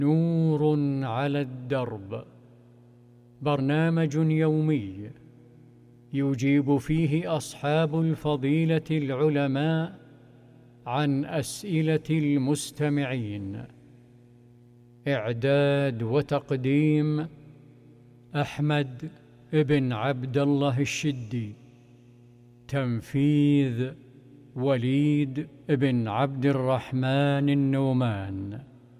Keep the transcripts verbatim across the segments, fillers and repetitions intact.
نور على الدرب، برنامج يومي يجيب فيه أصحاب الفضيلة العلماء عن أسئلة المستمعين. إعداد وتقديم أحمد بن عبد الله الشدي. تنفيذ وليد بن عبد الرحمن النومان.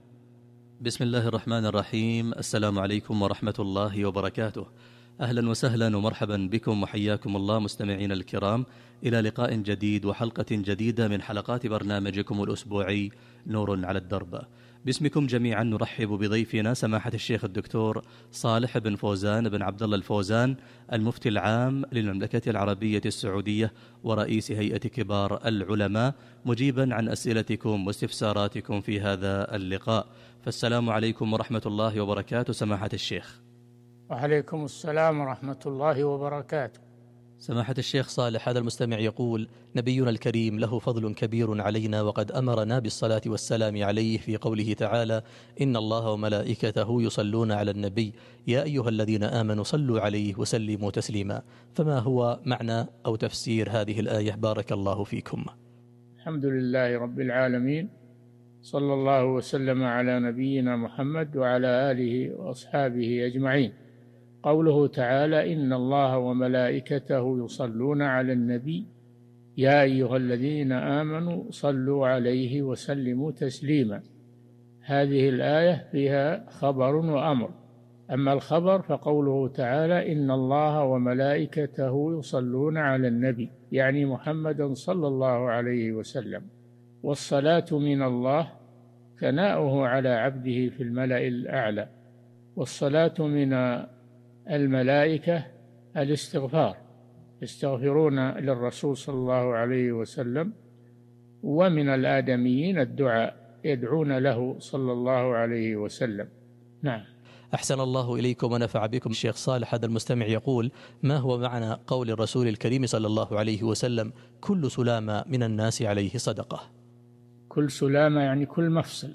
بسم الله الرحمن الرحيم. السلام عليكم ورحمة الله وبركاته. أهلا وسهلا ومرحبا بكم وحياكم الله مستمعين الكرام إلى لقاء جديد وحلقة جديدة من حلقات برنامجكم الأسبوعي نور على الدرب. باسمكم جميعا نرحب بضيفنا سماحة الشيخ الدكتور صالح بن فوزان بن عبد الله الفوزان، المفتي العام للمملكة العربية السعودية ورئيس هيئة كبار العلماء، مجيبا عن أسئلتكم واستفساراتكم في هذا اللقاء. فالسلام عليكم ورحمة الله وبركاته سماحة الشيخ. وعليكم السلام ورحمة الله وبركاته. سماحة الشيخ صالح، هذا المستمع يقول: نبينا الكريم له فضل كبير علينا، وقد أمرنا بالصلاة والسلام عليه في قوله تعالى: إن الله وملائكته يصلون على النبي يا أيها الذين آمنوا صلوا عليه وسلموا تسليما. فما هو معنى أو تفسير هذه الآية؟ بارك الله فيكم. الحمد لله رب العالمين، صلى الله وسلم على نبينا محمد وعلى آله وأصحابه أجمعين. قوله تعالى: إن الله وملائكته يصلون على النبي يا أيها الذين آمنوا صلوا عليه وسلموا تسليما. هذه الآية فيها خبر وأمر. أما الخبر فقوله تعالى: إن الله وملائكته يصلون على النبي، يعني محمدا صلى الله عليه وسلم. والصلاة من الله ثناؤه على عبده في الملأ الأعلى، والصلاة من الملائكة الاستغفار، يستغفرون للرسول صلى الله عليه وسلم. ومن الآدميين الدعاء، يدعون له صلى الله عليه وسلم. نعم. أحسن الله إليكم ونفع بكم. الشيخ صالح، هذا المستمع يقول: ما هو معنى قول الرسول الكريم صلى الله عليه وسلم: كل سلامة من الناس عليه صدقة؟ كل سلامة يعني كل مفصل،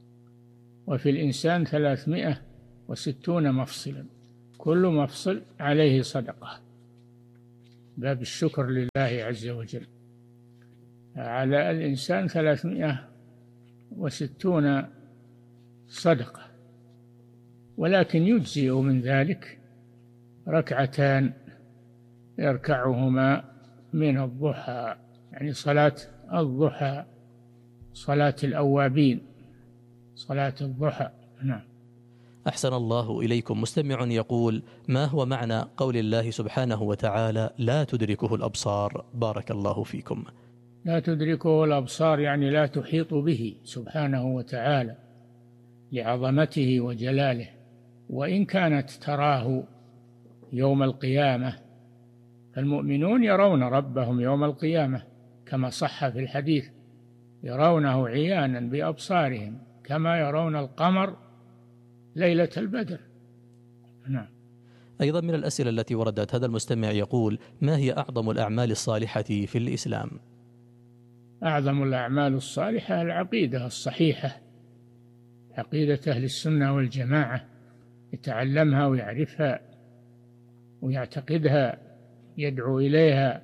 وفي الإنسان ثلاثمائة وستون مفصلا، كل مفصل عليه صدقة. باب الشكر لله عز وجل. على الإنسان ثلاثمائة وستون صدقة، ولكن يجزئ من ذلك ركعتان يركعهما من الضحى، يعني صلاة الضحى، صلاة الأوابين، صلاة الضحى. نعم. أحسن الله إليكم. مستمع يقول: ما هو معنى قول الله سبحانه وتعالى: لا تدركه الأبصار؟ بارك الله فيكم. لا تدركه الأبصار يعني لا تحيط به سبحانه وتعالى لعظمته وجلاله، وإن كانت تراه يوم القيامة، فالمؤمنون يرون ربهم يوم القيامة كما صح في الحديث: يرونه عيانا بأبصارهم كما يرون القمر ليلة البدر. نعم. أيضا من الأسئلة التي وردت، هذا المستمع يقول: ما هي أعظم الأعمال الصالحة في الإسلام؟ أعظم الأعمال الصالحة العقيدة الصحيحة، عقيدة أهل السنة والجماعة، يتعلمها ويعرفها ويعتقدها، يدعو إليها،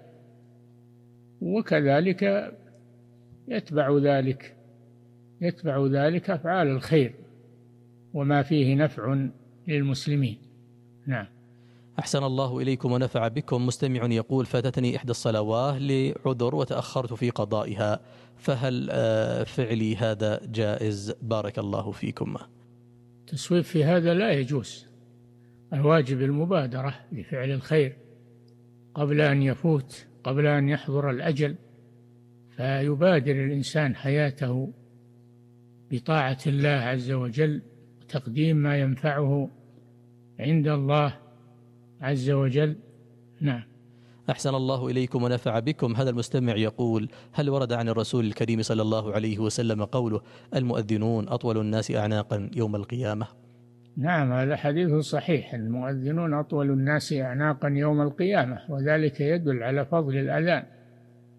وكذلك يتبع ذلك يتبع ذلك أفعال الخير وما فيه نفع للمسلمين. نعم. أحسن الله إليكم ونفع بكم. مستمع يقول: فاتتني إحدى الصلوات لعذر وتأخرت في قضائها، فهل فعلي هذا جائز؟ بارك الله فيكم. التسويف في هذا لا يجوز. الواجب المبادرة لفعل الخير قبل أن يفوت، قبل أن يحضر الأجل، فيبادر الإنسان حياته بطاعة الله عز وجل وتقديم ما ينفعه عند الله عز وجل. نعم. أحسن الله إليكم ونفع بكم. هذا المستمع يقول: هل ورد عن الرسول الكريم صلى الله عليه وسلم قوله: المؤذنون أطول الناس أعناقا يوم القيامة؟ نعم، هذا حديث صحيح: المؤذنون أطول الناس أعناقا يوم القيامة، وذلك يدل على فضل الأذان،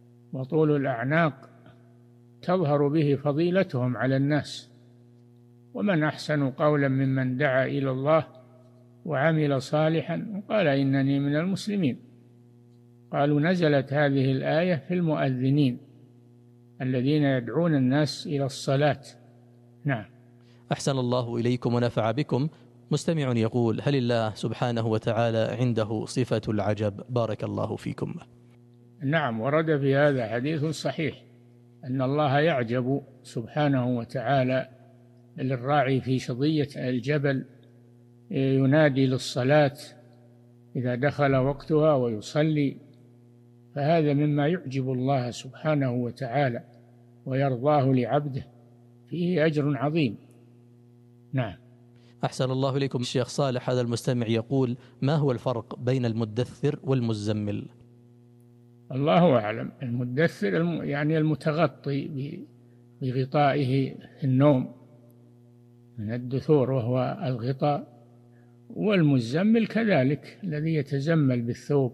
وطول الأعناق تظهر به فضيلتهم على الناس. ومن أحسن قولا ممن دعا إلى الله وعمل صالحا وقال إنني من المسلمين. قالوا نزلت هذه الآية في المؤذنين الذين يدعون الناس إلى الصلاة. نعم. أحسن الله إليكم ونفع بكم. مستمع يقول: هل الله سبحانه وتعالى عنده صفة العجب؟ بارك الله فيكم. نعم، ورد في هذا حديث صحيح أن الله يعجب سبحانه وتعالى للراعي في شظية الجبل ينادي للصلاة إذا دخل وقتها ويصلي، فهذا مما يعجب الله سبحانه وتعالى ويرضاه لعبده، فيه أجر عظيم. نعم. أحسن الله إليكم. الشيخ صالح هذا المستمع يقول: ما هو الفرق بين المدثر والمزمل؟ الله أعلم. المدثر يعني المتغطي بغطائه النوم من الدثور وهو الغطاء، والمزمل كذلك الذي يتزمل بالثوب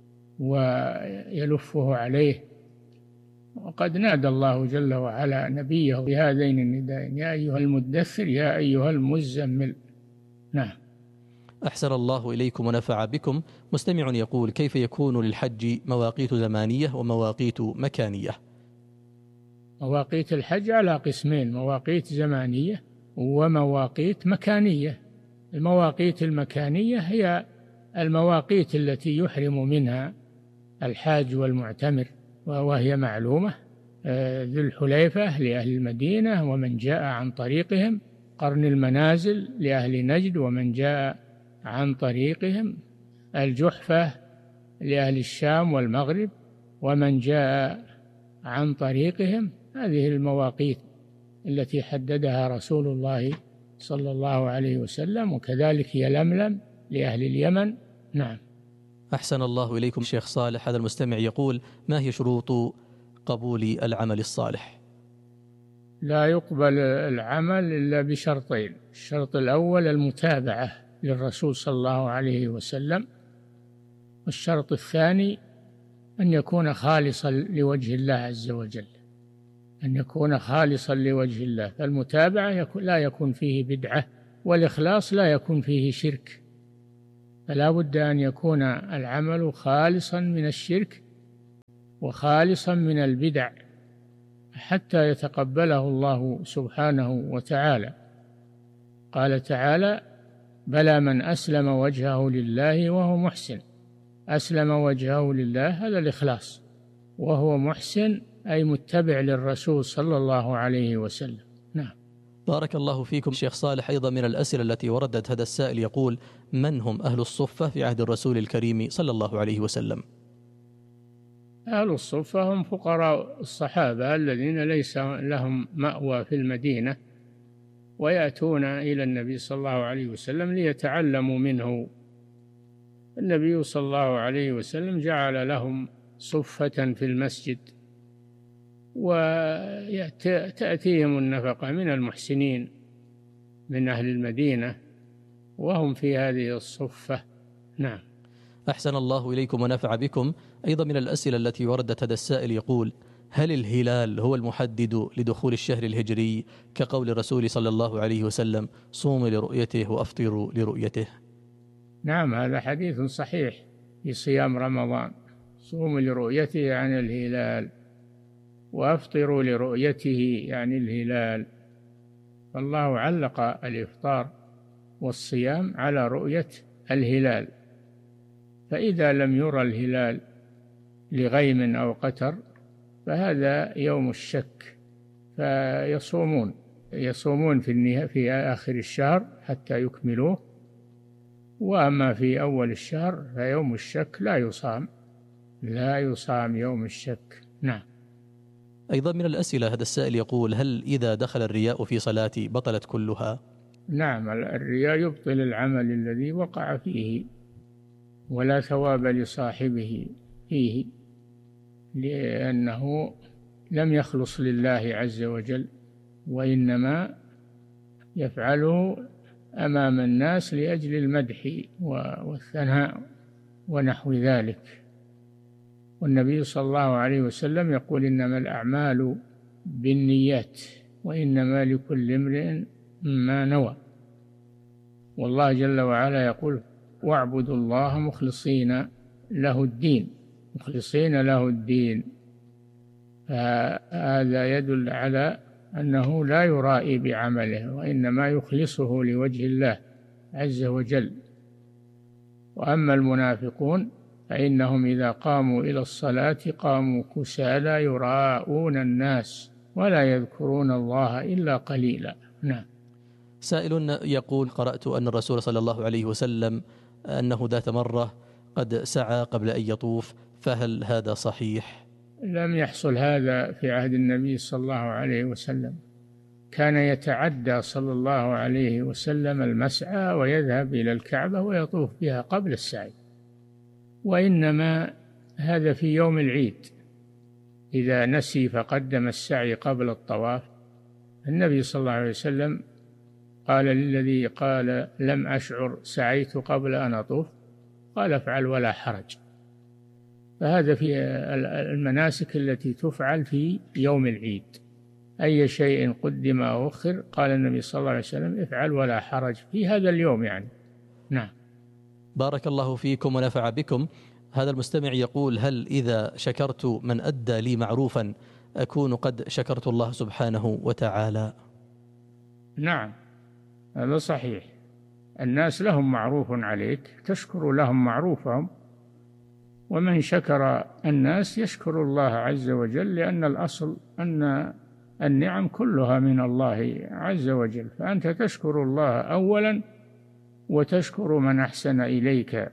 ويلفه عليه. وقد نادى الله جل وعلا نبيه بهذين الندائين: يا أيها المدثر يا أيها المزمل. نعم. أحسن الله إليكم ونفع بكم. مستمع يقول: كيف يكون للحج مواقيت زمانية ومواقيت مكانية؟ مواقيت الحج على قسمين: مواقيت زمانية ومواقيت مكانية. المواقيت المكانية هي المواقيت التي يحرم منها الحاج والمعتمر، وهي معلومة: ذو الحليفة لأهل المدينة ومن جاء عن طريقهم، قرن المنازل لأهل نجد ومن جاء عن طريقهم، الجحفة لأهل الشام والمغرب ومن جاء عن طريقهم. هذه المواقيت التي حددها رسول الله صلى الله عليه وسلم، وكذلك يلملم لأهل اليمن. نعم. أحسن الله إليكم. شيخ صالح هذا المستمع يقول: ما هي شروط قبول العمل الصالح؟ لا يقبل العمل إلا بشرطين: الشرط الأول المتابعة للرسول صلى الله عليه وسلم، والشرط الثاني أن يكون خالصا لوجه الله عز وجل، أن يكون خالصا لوجه الله. فالمتابعة لا يكون فيه بدعة، والإخلاص لا يكون فيه شرك، فلا بد أن يكون العمل خالصا من الشرك وخالصا من البدع حتى يتقبله الله سبحانه وتعالى. قال تعالى: بلى من أسلم وجهه لله وهو محسن. أسلم وجهه لله هذا الإخلاص، وهو محسن أي متبع للرسول صلى الله عليه وسلم. نعم. بارك الله فيكم. شيخ صالح أيضا من الأسئلة التي وردت هذا السائل يقول: من هم أهل الصفة في عهد الرسول الكريم صلى الله عليه وسلم؟ أهل الصفة هم فقراء الصحابة الذين ليس لهم مأوى في المدينة، ويأتون إلى النبي صلى الله عليه وسلم ليتعلموا منه. النبي صلى الله عليه وسلم جعل لهم صفة في المسجد، وتأتيهم النفقة من المحسنين من أهل المدينة وهم في هذه الصفة. نعم. أحسن الله إليكم ونفع بكم. أيضا من الأسئلة التي وردت هذا السائل يقول: هل الهلال هو المحدد لدخول الشهر الهجري كقول الرسول صلى الله عليه وسلم: صوموا لرؤيته وأفطروا لرؤيته؟ نعم، هذا حديث صحيح في صيام رمضان: صوموا لرؤيته يعني الهلال، وأفطروا لرؤيته يعني الهلال. فالله علق الإفطار والصيام على رؤية الهلال، فإذا لم يرى الهلال لغيم أو قتر فهذا يوم الشك، فيصومون يصومون في في آخر الشهر حتى يكملوه، وأما في أول الشهر فيوم الشك لا يصام لا يصام يوم الشك. نعم. أيضا من الأسئلة هذا السائل يقول: هل إذا دخل الرياء في صلاتي بطلت كلها؟ نعم، الرياء يبطل العمل الذي وقع فيه، ولا ثواب لصاحبه فيه، لأنه لم يخلص لله عز وجل، وإنما يفعله أمام الناس لأجل المدح والثناء ونحو ذلك. والنبي صلى الله عليه وسلم يقول: إنما الأعمال بالنيات وإنما لكل امرئ ما نوى. والله جل وعلا يقول واعبدوا الله مخلصين له الدين، مخلصين له الدين. فهذا يدل على أنه لا يرائي بعمله، وإنما يخلصه لوجه الله عز وجل. وأما المنافقون فإنهم إذا قاموا إلى الصلاة قاموا كسالى يراءون الناس ولا يذكرون الله إلا قليلا. نعم. سائل يقول: قرأت أن الرسول صلى الله عليه وسلم أنه ذات مرة قد سعى قبل أن يطوف، فهل هذا صحيح؟ لم يحصل هذا في عهد النبي صلى الله عليه وسلم، كان يتعدى صلى الله عليه وسلم المسعى ويذهب إلى الكعبة ويطوف بها قبل السعي، وإنما هذا في يوم العيد إذا نسي فقدم السعي قبل الطواف. النبي صلى الله عليه وسلم قال للذي قال لم أشعر سعيت قبل أن أطوف، قال افعل ولا حرج. فهذا في المناسك التي تفعل في يوم العيد، أي شيء قدم أو أخر قال النبي صلى الله عليه وسلم افعل ولا حرج في هذا اليوم يعني. نعم. بارك الله فيكم ونفع بكم. هذا المستمع يقول: هل إذا شكرت من أدى لي معروفا أكون قد شكرت الله سبحانه وتعالى؟ نعم، هذا صحيح. الناس لهم معروف عليك تشكر لهم معروفهم، ومن شكر الناس يشكر الله عز وجل، لأن الأصل أن النعم كلها من الله عز وجل، فأنت تشكر الله أولا وتشكر من أحسن إليك،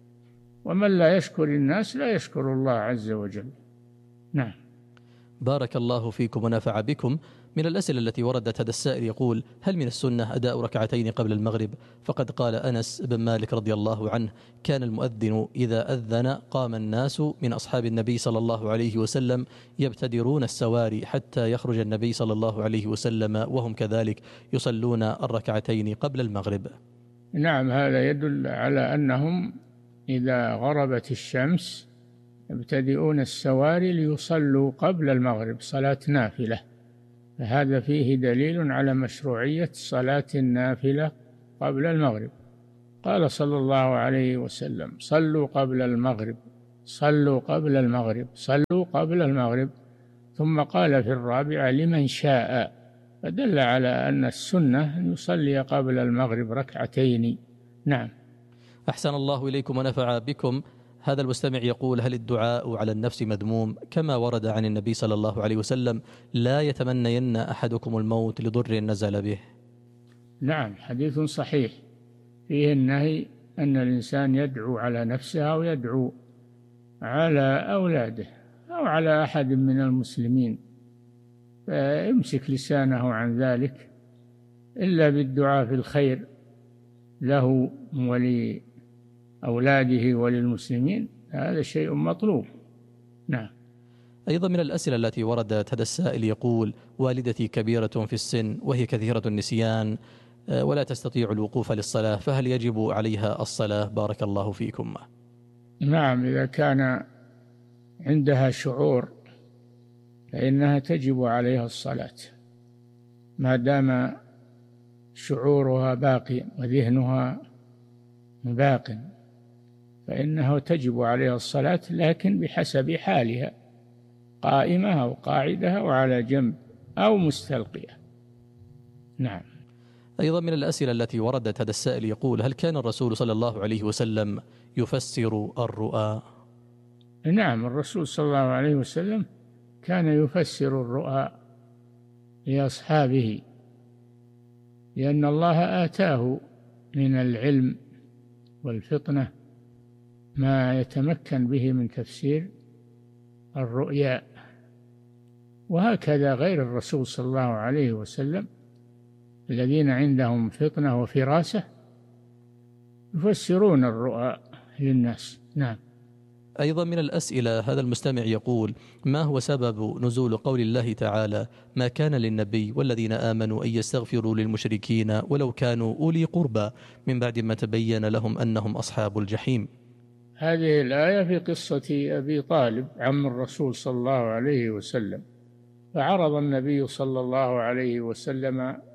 ومن لا يشكر الناس لا يشكر الله عز وجل. نعم. بارك الله فيكم ونفع بكم. من الأسئلة التي وردت هذا السائل يقول: هل من السنة أداء ركعتين قبل المغرب؟ فقد قال أنس بن مالك رضي الله عنه: كان المؤذن إذا أذن قام الناس من أصحاب النبي صلى الله عليه وسلم يبتدرون السواري حتى يخرج النبي صلى الله عليه وسلم وهم كذلك يصلون الركعتين قبل المغرب. نعم، هذا يدل على أنهم إذا غربت الشمس يبتدئون السواري ليصلوا قبل المغرب صلاة نافلة، فهذا فيه دليل على مشروعية صلاة النافلة قبل المغرب. قال صلى الله عليه وسلم: صلوا قبل المغرب، صلوا قبل المغرب، صلوا قبل المغرب. ثم قال في الرابعة: لمن شاء، فدل على أن السنة أن يصلي قبل المغرب ركعتين. نعم. أحسن الله إليكم ونفع بكم. هذا المستمع يقول: هل الدعاء على النفس مذموم كما ورد عن النبي صلى الله عليه وسلم: لا يتمنين أحدكم الموت لضر نزل به؟ نعم، حديث صحيح فيه النهي أن الإنسان يدعو على نفسه أو يدعو على أولاده أو على أحد من المسلمين، فيمسك لسانه عن ذلك إلا بالدعاء في الخير له ولأولاده وللمسلمين، هذا شيء مطلوب. نعم. أيضا من الأسئلة التي وردت هذا السائل يقول: والدتي كبيرة في السن وهي كثيرة النسيان ولا تستطيع الوقوف للصلاة، فهل يجب عليها الصلاة؟ بارك الله فيكم. نعم، إذا كان عندها شعور فإنها تجب عليها الصلاة ما دام شعورها باقي وذهنها باق، فإنه تجب عليها الصلاة، لكن بحسب حالها، قائمة أو قاعدة أو على جنب أو مستلقية. نعم. أيضا من الأسئلة التي وردت هذا السائل يقول: هل كان الرسول صلى الله عليه وسلم يفسر الرؤى؟ نعم، الرسول صلى الله عليه وسلم كان يفسر الرؤى لأصحابه، لأن الله آتاه من العلم والفطنة ما يتمكن به من تفسير الرؤيا، وهكذا غير الرسول صلى الله عليه وسلم الذين عندهم فطنة وفراسة يفسرون الرؤى للناس. نعم. أيضا من الأسئلة هذا المستمع يقول: ما هو سبب نزول قول الله تعالى: ما كان للنبي والذين آمنوا أن يستغفروا للمشركين ولو كانوا أولي قربى من بعد ما تبين لهم أنهم أصحاب الجحيم؟ هذه الآية في قصة أبي طالب عم الرسول صلى الله عليه وسلم، فعرض النبي صلى الله عليه وسلم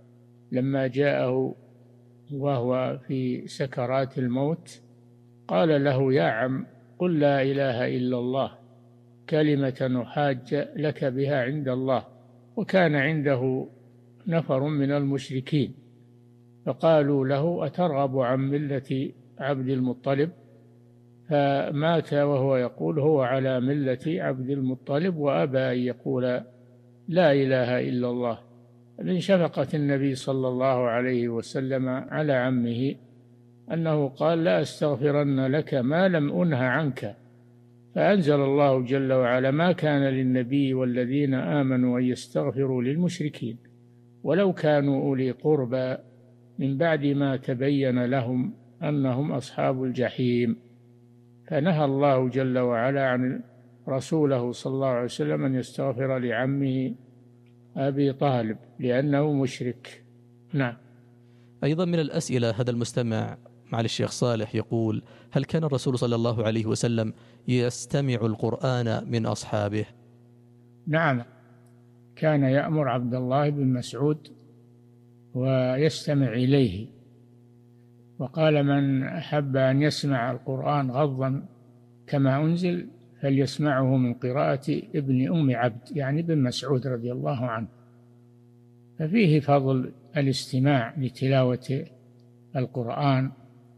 لما جاءه وهو في سكرات الموت قال له: يا عم، قل لا إله إلا الله كلمة أحاج لك بها عند الله. وكان عنده نفر من المشركين فقالوا له: أترغب عن ملة عبد المطلب؟ فمات وهو يقول: هو على ملة عبد المطلب، وأبى أن يقول لا إله إلا الله. من شفقة النبي صلى الله عليه وسلم على عمه أنه قال: لا أستغفرن لك ما لم أنه عنك. فأنزل الله جل وعلا: ما كان للنبي والذين آمنوا أن يستغفروا للمشركين ولو كانوا أولي قربى من بعد ما تبين لهم أنهم أصحاب الجحيم. فنهى الله جل وعلا عن رسوله صلى الله عليه وسلم أن يستغفر لعمه أبي طالب لأنه مشرك. نعم. أيضا من الأسئلة هذا المستمع مع الشيخ صالح يقول: هل كان الرسول صلى الله عليه وسلم يستمع القرآن من أصحابه؟ نعم، كان يأمر عبد الله بن مسعود ويستمع إليه، وقال: من أحب أن يسمع القرآن غضا كما أنزل فليسمعه من قراءة ابن أم عبد، يعني ابن مسعود رضي الله عنه. ففيه فضل الاستماع لتلاوة القرآن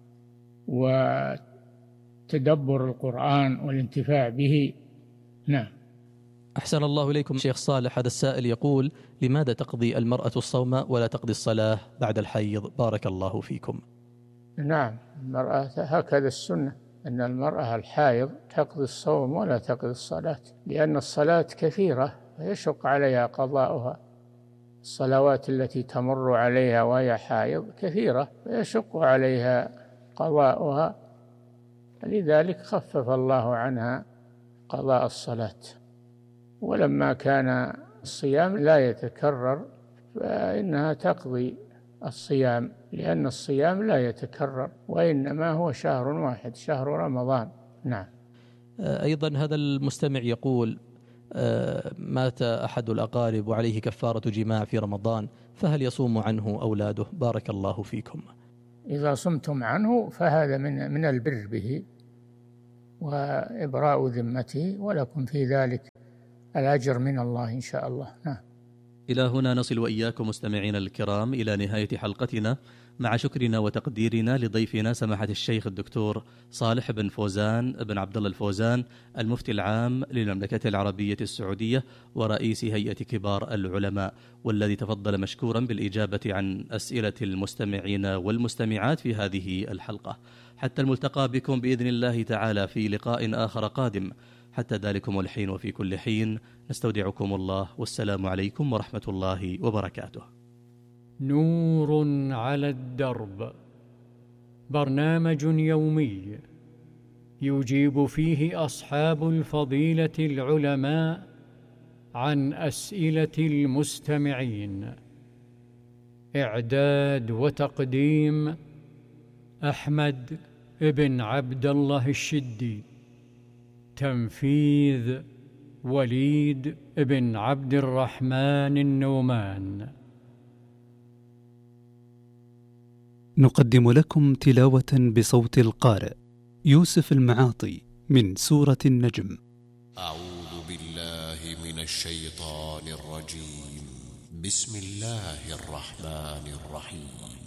وتدبر القرآن والانتفاع به. نعم. أحسن الله إليكم شيخ صالح. هذا السائل يقول: لماذا تقضي المرأة الصوم ولا تقضي الصلاة بعد الحيض؟ بارك الله فيكم. نعم، المرأة هكذا السنة، أن المرأة الحائض تقضي الصوم ولا تقضي الصلاة، لأن الصلاة كثيرة فيشق عليها قضاؤها. الصلوات التي تمر عليها وهي حائض كثيرة فيشق عليها قضاؤها، لذلك خفف الله عنها قضاء الصلاة. ولما كان الصيام لا يتكرر فإنها تقضي الصيام، لأن الصيام لا يتكرر وإنما هو شهر واحد، شهر رمضان. نعم. أيضا هذا المستمع يقول: مات أحد الأقارب وعليه كفارة جماع في رمضان، فهل يصوم عنه أولاده؟ بارك الله فيكم. إذا صمتم عنه فهذا من من البر به وإبراء ذمته، ولكم في ذلك الأجر من الله إن شاء الله. نعم. إلى هنا نصل وإياكم مستمعينا الكرام إلى نهاية حلقتنا، مع شكرنا وتقديرنا لضيفنا سماحة الشيخ الدكتور صالح بن فوزان بن عبد الله الفوزان، المفتي العام للمملكة العربية السعودية ورئيس هيئة كبار العلماء، والذي تفضل مشكورا بالإجابة عن أسئلة المستمعين والمستمعات في هذه الحلقة. حتى الملتقى بكم بإذن الله تعالى في لقاء آخر قادم. حتى ذلكم الحين وفي كل حين نستودعكم الله، والسلام عليكم ورحمة الله وبركاته. نور على الدرب، برنامج يومي يجيب فيه أصحاب الفضيلة العلماء عن أسئلة المستمعين. إعداد وتقديم أحمد بن عبد الله الشدي. تنفيذ وليد بن عبد الرحمن النومان. نقدم لكم تلاوة بصوت القارئ يوسف المعاطي من سورة النجم. أعوذ بالله من الشيطان الرجيم. بسم الله الرحمن الرحيم.